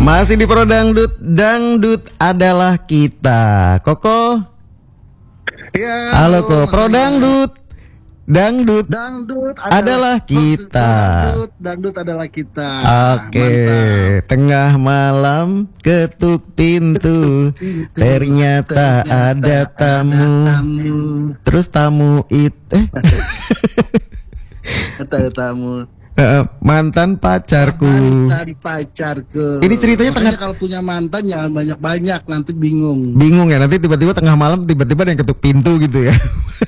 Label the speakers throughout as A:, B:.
A: Masih di Pro Dangdut, Dangdut adalah kita. Koko.
B: Ya,
A: Halo Ko, Pro Dangdut. Dangdut adalah kita.
B: Dangdut adalah kita.
A: Oke,
B: Mantap.
A: tengah malam ketuk pintu, ternyata ada tamu. Terus tamu
B: Ada tamu.
A: mantan pacarku.
B: Mantan pacarku.
A: Ini ceritanya
B: Makanya kalau punya mantan jangan banyak-banyak, nanti bingung.
A: Bingung ya, nanti tiba-tiba tengah malam tiba-tiba ada yang ketuk pintu gitu ya.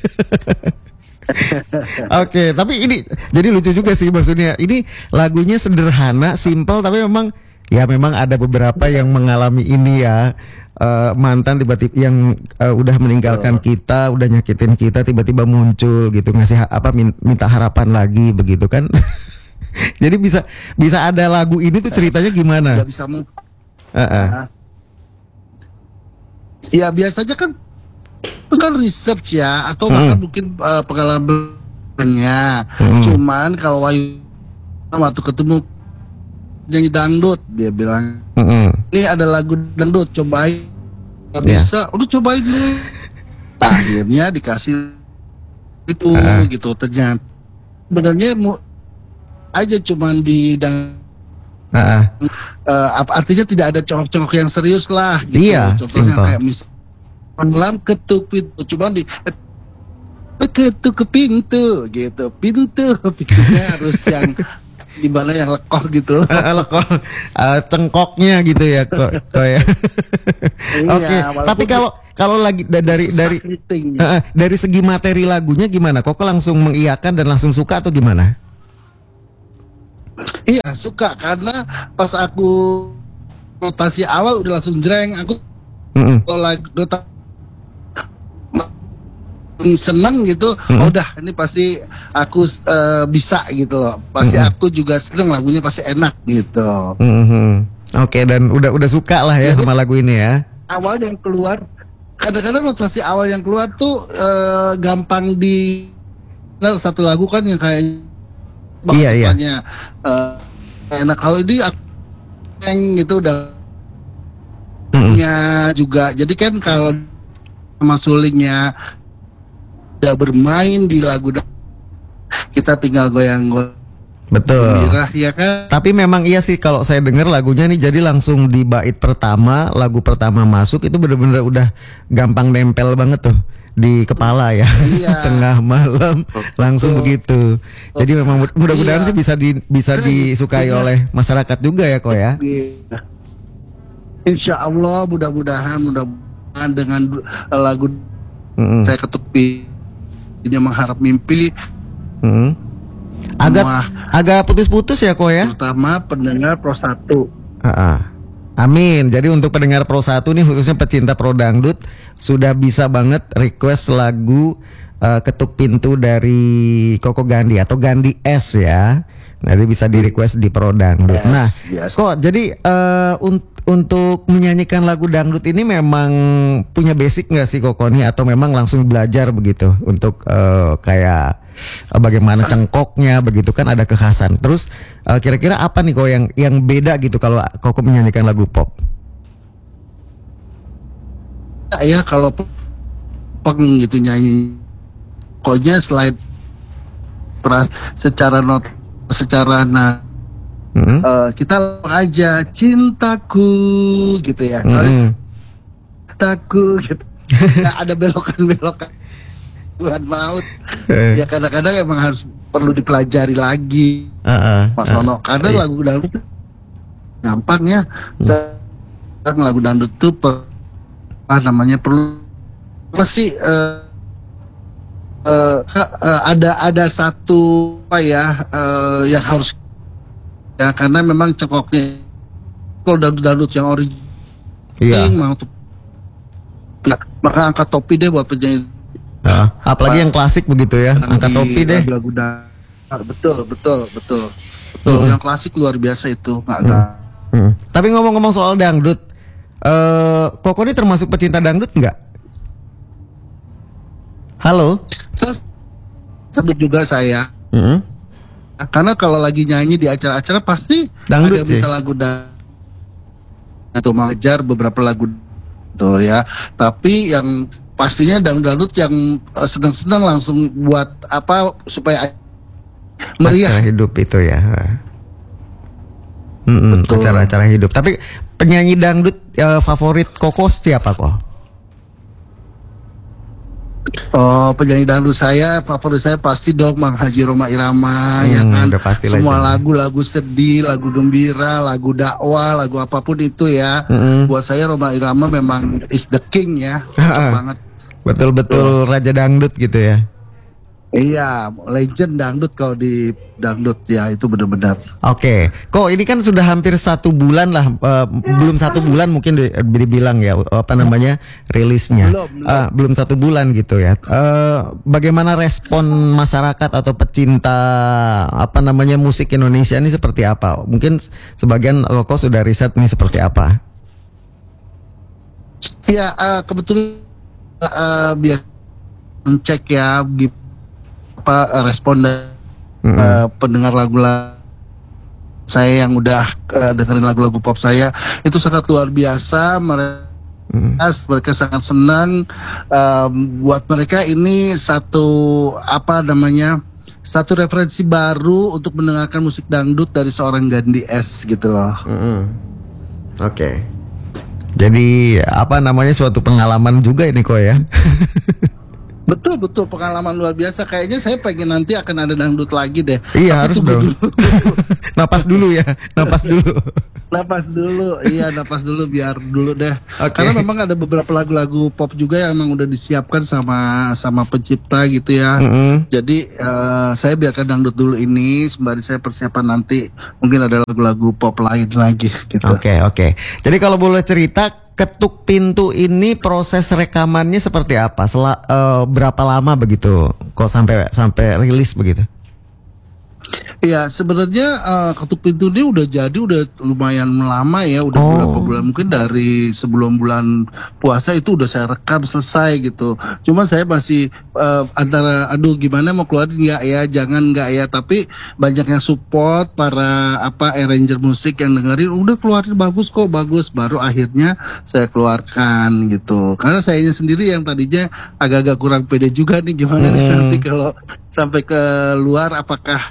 A: Oke, tapi ini jadi lucu juga sih maksudnya. Ini lagunya sederhana, simple, tapi memang ada beberapa yang mengalami ini ya. Mantan tiba-tiba yang udah meninggalkan kita, udah nyakitin kita, tiba-tiba muncul gitu, ngasih minta harapan lagi begitu kan. Jadi bisa ada lagu ini tuh ceritanya gimana?
B: Gak bisa Ya biasanya kan itu kan research ya, atau bahkan mungkin pengalamannya. Cuman kalau waktu ketemu nyanyi dangdut, dia bilang ini ada lagu dangdut, cobain. Gak bisa, udah cobain dulu. Akhirnya dikasih itu gitu. Ternyata sebenarnya aja cuman di artinya tidak ada congok-congok yang serius lah gitu.
A: Iya,
B: contohnya kayak misalnya malam ketuk pintu, cuma ketuk ke pintu gitu, pintunya harus yang di mana yang lekoh gitu.
A: Lekoh, cengkoknya gitu ya kok ya. Oke, tapi kalau lagi dari segi materi lagunya gimana? Kok langsung mengiyakan dan langsung suka atau gimana?
B: Iya suka, karena pas aku notasi awal udah langsung jreng. Aku kalau lagu seneng gitu, udah ini pasti aku bisa gitu loh. Pasti aku juga seneng, lagunya pasti enak gitu.
A: Oke, dan udah suka lah ya sama lagu ini ya.
B: Awal yang keluar, kadang-kadang notasi awal yang keluar tuh gampang satu lagu kan yang kayak
A: iya.
B: Enak, kalau ini yang gitu udah juga. Jadi kan kalau sama sulingnya udah bermain di lagu, kita tinggal goyang-goyang.
A: Betul.
B: Gembira, ya kan?
A: Tapi memang iya sih kalau saya dengar lagunya nih, jadi langsung di bait pertama, lagu pertama masuk itu bener-bener udah gampang nempel banget tuh di kepala ya.
B: Iya.
A: Tengah malam langsung begitu. Jadi memang mudah-mudahan sih bisa disukai oleh masyarakat juga ya kok ya.
B: Insya Allah mudah-mudahan dengan lagu saya ketuk ini mengharap mimpi.
A: Agak putus-putus ya kok ya.
B: Terutama pendengar Pro 1.
A: Amin. Jadi untuk pendengar Pro 1 nih, khususnya pecinta Pro Dangdut, sudah bisa banget request lagu Ketuk Pintu dari Koko Gandhi atau Gandhi S ya. Nanti bisa di request di Pro Dangdut. Kok jadi untuk menyanyikan lagu dangdut ini memang punya basic nggak sih Koko nih, atau memang langsung belajar begitu untuk kayak bagaimana cengkoknya begitu kan, ada kekhasan. Terus kira-kira apa nih kok yang beda gitu kalau Koko menyanyikan lagu pop?
B: Ya kalau peng gitu nyanyi, pokoknya selain secara kita aja cintaku gitu ya. Cintaku gitu. Nggak ada belokan Tuhan maut. Ya kadang-kadang emang harus perlu dipelajari lagi, Mas Nono. Karena lagu dangdut gampang ya. Lagu dangdut tuh perlu pasti ada satu yang harus ya, karena memang cengkoknya kalau dangdut yang original mau tuh, maka angkat topi deh buat penyanyi.
A: Apalagi yang klasik begitu ya, angkat topi deh.
B: Betul. Yang klasik luar biasa itu, nggak ada.
A: Tapi ngomong-ngomong soal dangdut, Koko ini termasuk pecinta dangdut nggak? Halo?
B: Sebut juga saya. Karena kalau lagi nyanyi di acara-acara pasti
A: dangdut
B: ada minta lagu atau mengejar beberapa lagu tuh ya. Tapi yang pastinya dangdut yang senang-senang langsung buat apa supaya meriah.
A: Acara hidup itu ya.
B: Betul.
A: Acara-acara hidup. Tapi penyanyi dangdut favorit Koko siapa kok?
B: Oh, penyanyi dangdut favorit saya pasti dong Mang Haji Rhoma Irama, ya kan. Semua lagu-lagu sedih, lagu gembira, lagu dakwah, lagu apapun itu ya. Buat saya Rhoma Irama memang is the king ya. Cocok banget.
A: Betul-betul raja dangdut gitu ya.
B: Iya, legend dangdut kalau di dangdut ya, itu benar-benar.
A: Oke, kok ini kan sudah hampir 1 bulan lah, belum 1 bulan mungkin dibilang ya, apa namanya rilisnya, belum 1 bulan gitu ya. Bagaimana respon masyarakat atau pecinta apa namanya musik Indonesia ini seperti apa? Mungkin sebagian kok sudah riset nih seperti apa?
B: Ya, kebetulan biar mencek ya apa respon pendengar lagu-lagu saya yang udah dengerin lagu-lagu pop saya itu sangat luar biasa. Mereka sangat senang. Buat mereka ini satu referensi baru untuk mendengarkan musik dangdut dari seorang Gandhi S gitu loh.
A: Oke. Jadi apa namanya suatu pengalaman juga ini kok ya.
B: Betul pengalaman luar biasa. Kayaknya saya pengen nanti akan ada dangdut lagi deh.
A: Iya, harus dong. Napas dulu ya, napas dulu. Napas dulu biar dulu deh. Okay. Karena memang ada beberapa lagu-lagu pop juga yang emang udah disiapkan sama pencipta gitu ya. Jadi saya biarkan dangdut dulu ini sembari saya persiapan nanti mungkin ada lagu-lagu pop lain lagi gitu. Oke. Jadi kalau boleh cerita, Ketuk Pintu ini proses rekamannya seperti apa? Berapa lama begitu kok sampai rilis begitu?
B: Ya sebenarnya Ketuk Pintu ini udah lumayan lama ya, udah beberapa bulan, mungkin dari sebelum bulan puasa itu udah saya rekam selesai gitu. Cuma saya masih antara aduh gimana mau keluarin nggak ya, jangan nggak ya, tapi banyak yang support, para arranger musik yang dengerin udah keluarin bagus, baru akhirnya saya keluarkan gitu. Karena sayanya sendiri yang tadinya agak-agak kurang pede juga nih gimana nih nanti kalau sampai ke luar apakah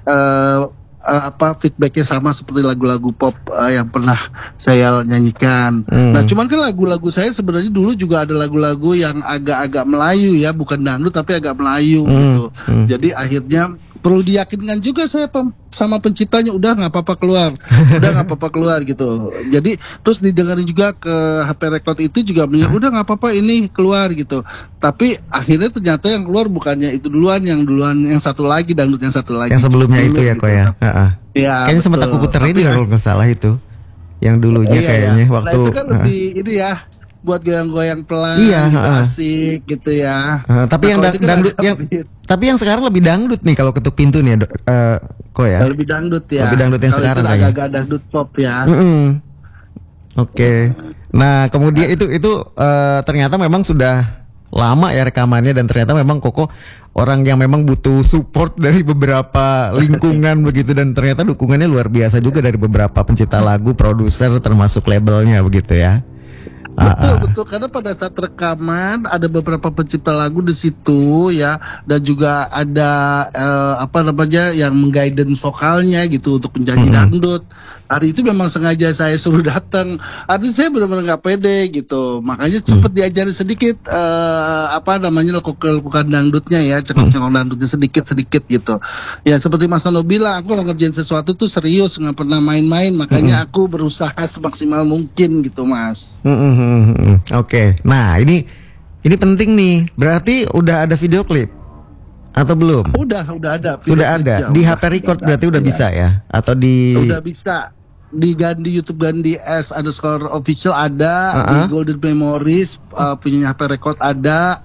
B: feedbacknya sama seperti lagu-lagu pop yang pernah saya nyanyikan. Nah cuman kan lagu-lagu saya sebenarnya dulu juga ada lagu-lagu yang agak-agak Melayu ya, bukan dangdut tapi agak Melayu gitu. Jadi akhirnya perlu diyakinkan juga saya sama penciptanya, udah nggak apa-apa keluar gitu. Jadi terus didengarin juga ke HP record itu juga udah nggak apa-apa ini keluar gitu. Tapi akhirnya ternyata yang keluar bukannya itu duluan yang satu lagi, dangdut yang satu lagi.
A: Yang sebelumnya itu ya kok ya.
B: Ya
A: kayaknya sempat aku puterin kalau nggak salah itu. Yang dulunya kayaknya waktu.
B: Nah itu kan lebih ini ya, buat goyang-goyang pelan, asik gitu ya.
A: Tapi yang dangdut tapi yang sekarang lebih dangdut nih kalau Ketuk Pintu nih kok ya.
B: Lebih dangdut ya.
A: Lebih dangdut yang
B: kalau
A: sekarang
B: agak-agak dangdut pop ya.
A: Oke. Nah kemudian itu ternyata memang sudah lama ya rekamannya, dan ternyata memang Koko orang yang memang butuh support dari beberapa lingkungan begitu, dan ternyata dukungannya luar biasa juga dari beberapa pencipta lagu, produser, termasuk labelnya begitu ya.
B: Betul, karena pada saat rekaman ada beberapa pencipta lagu di situ ya, dan juga ada yang mengguidance vokalnya gitu untuk penyanyi dangdut. Hari itu memang sengaja saya suruh datang. Artinya saya benar-benar nggak pede gitu. Makanya sempat diajarin sedikit lekuk-lekukan dangdutnya ya, cengkok-cengkok dangdutnya sedikit-sedikit gitu. Ya seperti Mas Nono bilang, aku kalau ngerjain sesuatu tuh serius, nggak pernah main-main. Makanya aku berusaha semaksimal mungkin gitu, Mas.
A: Oke. Nah ini penting nih. Berarti udah ada video klip atau belum?
B: Udah ada.
A: Sudah ada. Di HP record berarti udah bisa ya? Atau di?
B: Udah bisa. Di YouTube Gandhi S_official ada, di Golden Memories punya HP record ada.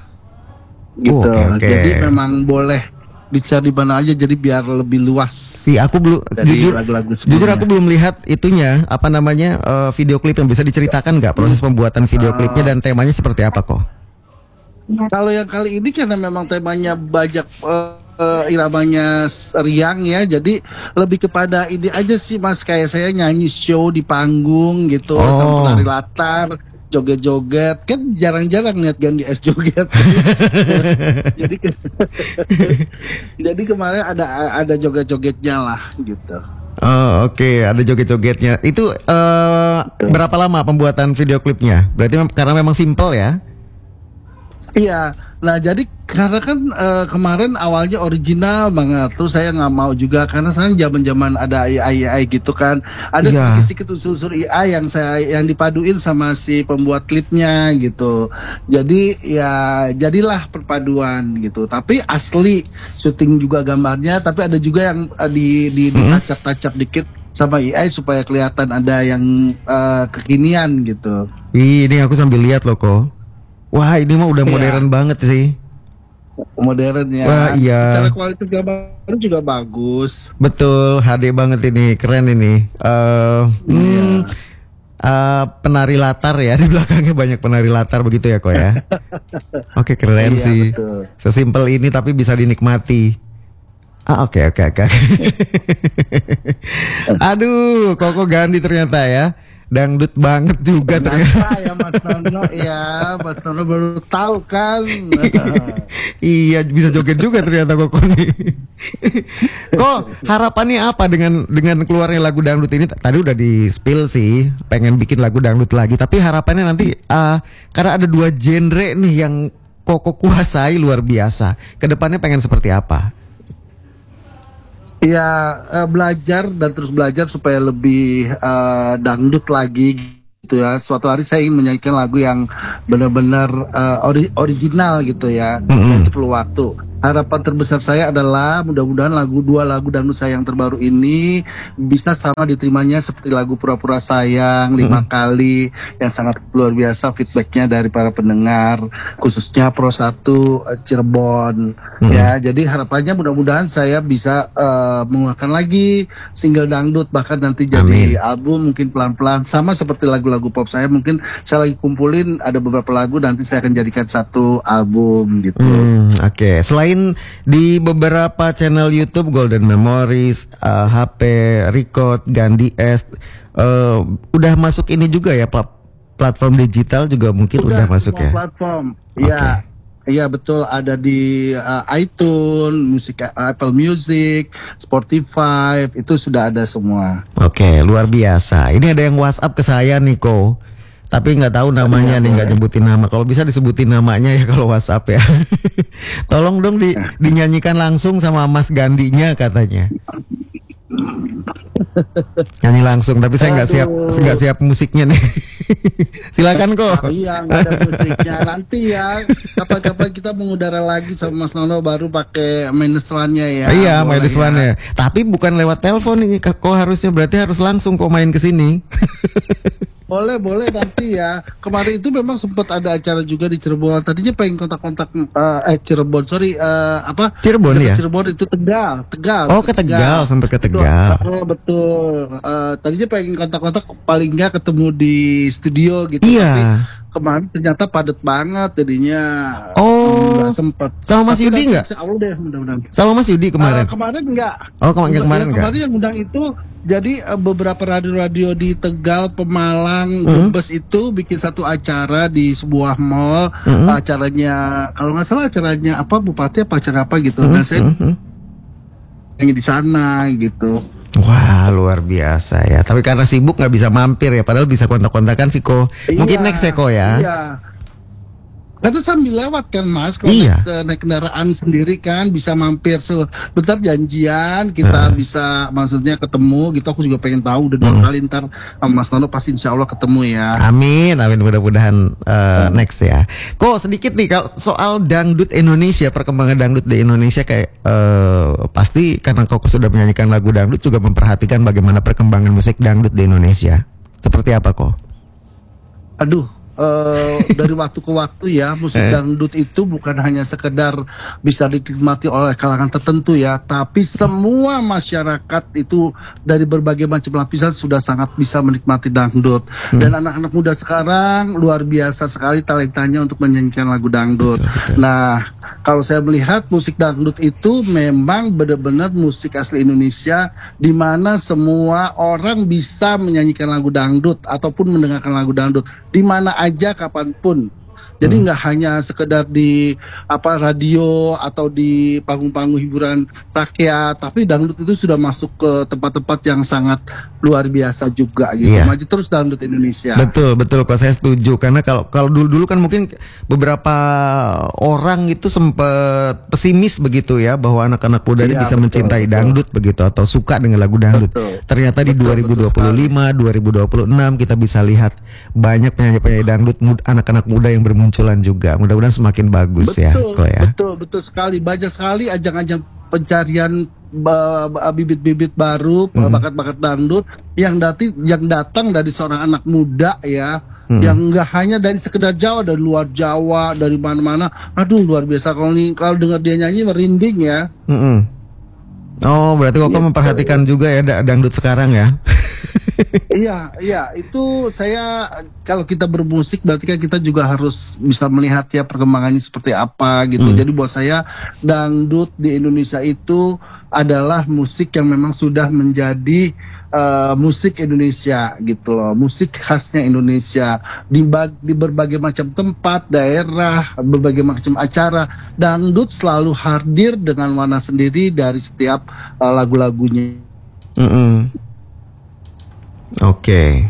B: Gitu.
A: Okay.
B: Jadi memang boleh dicari di mana aja, jadi biar lebih luas.
A: Iya, aku belum jujur aku belum lihat itunya, video klip yang bisa diceritakan nggak proses pembuatan video klipnya dan temanya seperti apa kok?
B: Kalau yang kali ini karena memang temanya banyak iramanya riang ya, jadi lebih kepada ini aja sih Mas, kayak saya nyanyi show di panggung gitu sama penari latar, joget-joget, kan jarang-jarang lihat Gandhi S joget. jadi jadi kemarin ada joget-jogetnya lah gitu.
A: Oh oke, ada joget-jogetnya. Itu berapa lama pembuatan video klipnya? Berarti karena memang simple ya?
B: Iya, nah jadi karena kan kemarin awalnya original banget, terus saya nggak mau juga karena sekarang zaman ada AI gitu kan, ada sedikit unsur AI yang dipaduin sama si pembuat klipnya gitu, jadi ya jadilah perpaduan gitu. Tapi asli syuting juga gambarnya, tapi ada juga yang ditacap-tacap dikit sama AI supaya kelihatan ada yang kekinian gitu.
A: Wih, ini aku sambil lihat loh kok. Wah, ini mah udah modern banget sih.
B: Modern ya.
A: Wah, iya.
B: Secara kualitas gambar juga bagus.
A: Betul, HD banget ini, keren ini. Penari latar ya, di belakangnya banyak penari latar begitu ya kok ya. Oke, keren sih. Betul. Sesimpel ini tapi bisa dinikmati. Oke. Aduh, Koko Gandhi ternyata ya. Dangdut banget juga ternyata
B: ya Mas Nono ya, Mas Nono baru tahu kan.
A: Iya, bisa joget juga ternyata Koko nih. Kok harapannya apa dengan keluarnya lagu dangdut ini? Tadi udah di spill sih, pengen bikin lagu dangdut lagi. Tapi harapannya nanti karena ada 2 genre nih yang Koko kuasai luar biasa. Kedepannya pengen seperti apa?
B: Ya belajar dan terus belajar supaya lebih dangdut lagi gitu ya. Suatu hari saya ingin menyanyikan lagu yang benar-benar original gitu ya. Itu perlu waktu. Harapan terbesar saya adalah mudah-mudahan 2 lagu dangdut saya yang terbaru ini bisa sama diterimanya seperti lagu Pura-Pura Sayang 5 kali yang sangat luar biasa feedbacknya dari para pendengar, khususnya Pro 1 Cirebon. Ya, jadi harapannya mudah-mudahan saya bisa mengeluarkan lagi single dangdut, bahkan nanti jadi album mungkin pelan-pelan sama seperti lagu-lagu pop saya. Mungkin saya lagi kumpulin ada beberapa lagu, nanti saya akan jadikan satu album gitu.
A: Oke. Selain di beberapa channel YouTube Golden Memories, HP Record, Gandhi S, udah masuk ini juga ya, platform digital juga mungkin udah masuk ya.
B: Platform, iya. Iya betul, ada di iTunes, Apple Music, Spotify, itu sudah ada semua.
A: Oke, luar biasa. Ini ada yang WhatsApp ke saya nih Ko, tapi nggak tahu namanya nih, nggak nyebutin nama. Kalau bisa disebutin namanya ya kalau WhatsApp ya. Tolong dong dinyanyikan langsung sama Mas Gandinya katanya. Nyanyi langsung, tapi saya nggak siap musiknya nih. Silakan kok.
B: Iya, nggak ada musiknya. Nanti ya, kapan-kapan kita mengudara lagi sama Mas Nono baru pakai -1-nya ya.
A: Iya, -1-nya. Tapi bukan lewat telepon nih, kok harusnya, berarti harus langsung kok main ke sini.
B: Boleh nanti ya. Kemarin itu memang sempat ada acara juga di Cirebon. Tadinya pengen kontak-kontak Cirebon,
A: Cirebon ya?
B: Cirebon itu Tegal.
A: Oh, ke Tegal, sampai ke Tegal.
B: Betul. Tadinya pengen kontak-kontak, paling nggak ketemu di studio gitu.
A: Iya.
B: Tapi kemarin ternyata padat banget jadinya.
A: Oh,
B: nggak sempat.
A: Sama Mas Yudi nggak?
B: Udah, mudah-mudahan.
A: Sama Mas Yudi kemarin?
B: Kemarin nggak.
A: Oh, kemarin nggak?
B: Kemarin yang undang itu, jadi beberapa radio-radio di Tegal, Pemalang, Brebes itu bikin satu acara di sebuah mall. Acaranya, kalau nggak salah acaranya apa, bupati apa acara apa gitu. Nah saya yang di sana gitu.
A: Wah, luar biasa ya. Tapi karena sibuk nggak bisa mampir ya. Padahal bisa kontak-kontakan sih Ko. Mungkin next ya Ko ya.
B: Iya. Karena sambil lewat kan Mas, kalau naik kendaraan sendiri kan bisa mampir sebentar, janjian kita bisa maksudnya ketemu gitu. Aku juga pengen tahu, udah 2 kali ntar sama Mas Nono pasti insya Allah ketemu ya.
A: Amin mudah-mudahan next ya. Kok sedikit nih kalau soal dangdut Indonesia, perkembangan dangdut di Indonesia kayak pasti karena kau sudah menyanyikan lagu dangdut juga memperhatikan bagaimana perkembangan musik dangdut di Indonesia. Seperti apa kok?
B: Aduh, dari waktu ke waktu ya, musik dangdut itu bukan hanya sekedar bisa dinikmati oleh kalangan tertentu ya, tapi semua masyarakat itu dari berbagai macam lapisan sudah sangat bisa menikmati dangdut. Dan anak-anak muda sekarang luar biasa sekali talentanya untuk menyanyikan lagu dangdut. Nah, kalau saya melihat musik dangdut itu memang benar-benar musik asli Indonesia, di mana semua orang bisa menyanyikan lagu dangdut ataupun mendengarkan lagu dangdut di mana aja kapanpun. Jadi nggak hanya sekedar di radio atau di panggung-panggung hiburan rakyat, tapi dangdut itu sudah masuk ke tempat-tempat yang sangat luar biasa juga gitu.
A: Iya.
B: Maju terus dangdut Indonesia.
A: Betul, kok saya setuju, karena kalau dulu kan mungkin beberapa orang itu sempat pesimis begitu ya, bahwa anak-anak muda ini bisa mencintai dangdut begitu atau suka dengan lagu dangdut. Ternyata di 2025, 2026 kita bisa lihat banyak penyanyi-penyanyi dangdut anak-anak muda yang bermunculan juga. Mudah-mudahan semakin bagus ya, kok ya.
B: Betul sekali. Banyak sekali ajang-ajang pencarian bibit-bibit baru, bakat-bakat dangdut yang datang dari seorang anak muda ya, yang nggak hanya dari sekedar Jawa, dari luar Jawa, dari mana-mana. Aduh, luar biasa. Kalau dengar dia nyanyi merinding ya.
A: Oh, berarti kok memperhatikan juga ya dangdut sekarang ya.
B: Iya, itu saya, kalau kita bermusik berarti kan kita juga harus bisa melihat ya perkembangannya seperti apa gitu. Jadi buat saya dangdut di Indonesia itu adalah musik yang memang sudah menjadi musik Indonesia gitu loh, musik khasnya Indonesia di berbagai macam tempat, daerah, berbagai macam acara. Dangdut selalu hadir dengan warna sendiri dari setiap lagu-lagunya.
A: Oke.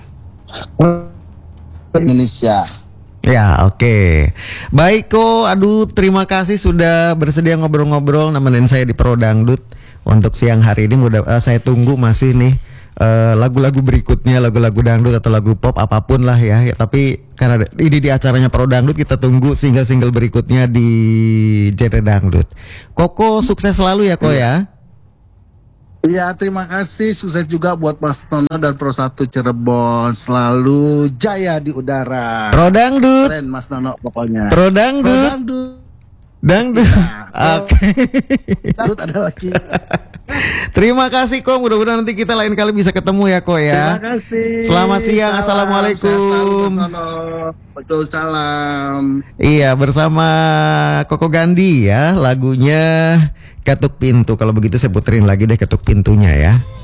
B: Indonesia.
A: Ya, oke. Baik kok, aduh terima kasih sudah bersedia ngobrol-ngobrol nemenin saya di Pro Dangdut untuk siang hari ini. Saya tunggu masih nih lagu-lagu berikutnya, lagu-lagu dangdut atau lagu pop apapun lah ya. Tapi karena ini di acaranya Pro Dangdut, kita tunggu single-single berikutnya di genre dangdut. Koko sukses selalu ya kok ya.
B: Iya, terima kasih. Sukses juga buat Mas Nono dan Pro 1 Cirebon. Selalu jaya di udara.
A: Pro Dangdut.
B: Keren Mas Nono pokoknya.
A: Pro Dangdut. Dangdut.
B: Ya, oke. Dangdut ada lagi.
A: Terima kasih kok. Mudah-mudahan nanti kita lain kali bisa ketemu ya kok ya.
B: Terima kasih.
A: Selamat siang. Assalamualaikum.
B: Waalaikumsalam.
A: Iya, bersama Koko Gandhi ya, lagunya Ketuk Pintu. Kalau begitu saya puterin lagi deh Ketuk Pintunya ya.